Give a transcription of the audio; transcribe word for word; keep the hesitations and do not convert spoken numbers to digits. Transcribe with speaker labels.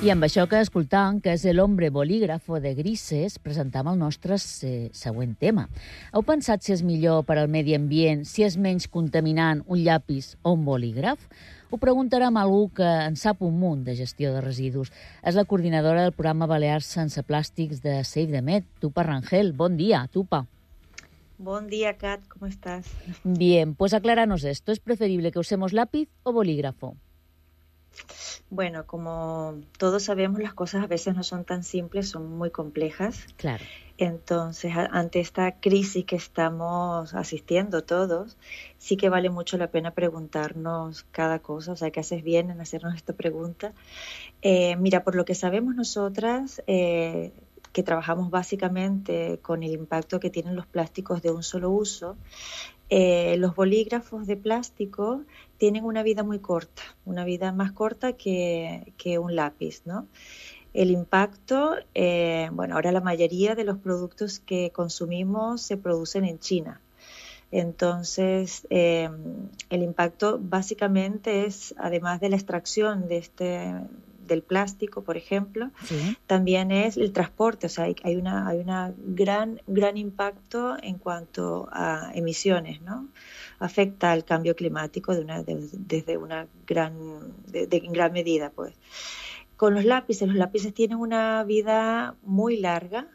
Speaker 1: I amb això que escoltàvem, que és l'Hombre Bolígrafo de Grises, presentam el nostre eh, següent tema. Heu pensat si és millor per al medi ambient, si és menys contaminant un llapis o un bolígraf? Ho preguntarem a algú que en sap un munt de gestió de residus. És la coordinadora del programa Balears Sense Plàstics de Save the Med, Tupa Rangel. Bon dia, Tupa.
Speaker 2: Buen día, Kat, ¿cómo estás?
Speaker 1: Bien, pues acláranos esto. ¿Es preferible que usemos lápiz o bolígrafo?
Speaker 2: Bueno, como todos sabemos, las cosas a veces no son tan simples, son muy complejas.
Speaker 1: Claro.
Speaker 2: Entonces, a- ante esta crisis que estamos asistiendo todos, sí que vale mucho la pena preguntarnos cada cosa, o sea, que haces bien en hacernos esta pregunta. Eh, mira, por lo que sabemos nosotras, eh, que trabajamos básicamente con el impacto que tienen los plásticos de un solo uso, eh, los bolígrafos de plástico tienen una vida muy corta, una vida más corta que, que un lápiz, ¿no? El impacto, eh, bueno, ahora la mayoría de los productos que consumimos se producen en China. Entonces, eh, el impacto básicamente es, además de la extracción de este, del plástico, por ejemplo,
Speaker 1: Sí.
Speaker 2: también es el transporte. O sea, hay, hay una, hay una gran, gran impacto en cuanto a emisiones, ¿no? Afecta al cambio climático de una, de- desde una gran, de, de- en gran medida, pues. Con los lápices, los lápices tienen una vida muy larga,